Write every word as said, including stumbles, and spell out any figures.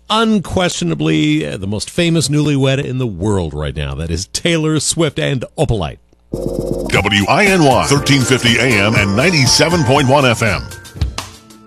unquestionably uh, the most famous newlywed in the world right now. That is Taylor Swift and Opalite. W I N Y, thirteen fifty A M and ninety-seven point one F M.